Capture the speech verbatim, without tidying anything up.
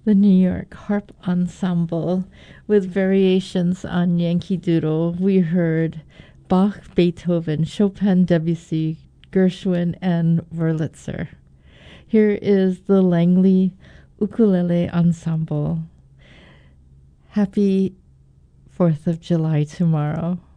the New York Harp Ensemble with variations on Yankee Doodle. We heard Bach, Beethoven, Chopin, Debussy, Gershwin, and Wurlitzer. Here is the Langley Ukulele Ensemble. Happy fourth of July tomorrow.